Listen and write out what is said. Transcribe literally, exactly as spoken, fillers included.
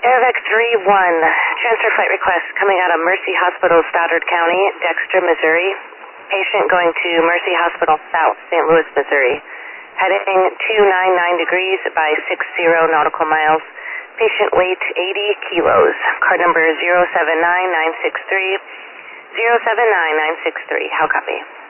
Airvac three one, transfer flight request coming out of Mercy Hospital, Stoddard County, Dexter, Missouri. Patient going to Mercy Hospital South, Saint Louis, Missouri. Heading two ninety-nine degrees by sixty nautical miles. Patient weight eighty kilos. Card number zero seven nine nine six three. zero seven nine nine six three. How copy?